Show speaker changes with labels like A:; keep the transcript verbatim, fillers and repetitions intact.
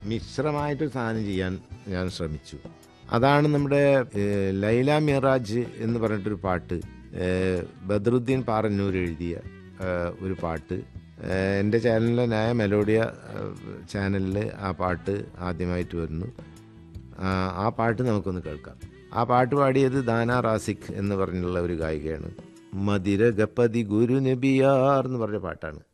A: മിശ്രമായിട്ടൊരു സാധനം ചെയ്യാൻ ഞാൻ ശ്രമിച്ചു. അതാണ് നമ്മുടെ ഏഹ്, ലൈല മിറാജ് എന്ന് പറഞ്ഞിട്ടൊരു പാട്ട്, ഏഹ്, ബദറുദ്ദീൻ പാറന്നൂർ എഴുതിയ ഏഹ്, ഒരു പാട്ട്. ഏഹ്, എൻ്റെ ചാനലിലെ ന്യായ മെലോഡിയ ചാനലിൽ ആ പാട്ട് ആദ്യമായിട്ട് വരുന്നു. ആ ആ പാട്ട് നമുക്കൊന്ന് കേൾക്കാം. ആ പാട്ട് പാടിയത് ദാന റാസിഖ് എന്ന് പറഞ്ഞുള്ള ഒരു ഗായികയാണ്. മദിര ഗപ്പതി ഗുരു നബിയാർ എന്ന് പറഞ്ഞ പാട്ടാണ്.